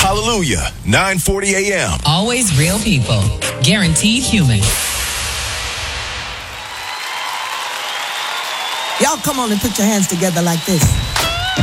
Hallelujah, 9:40 a.m. Always real people. Guaranteed human. Y'all come on and put your hands together like this.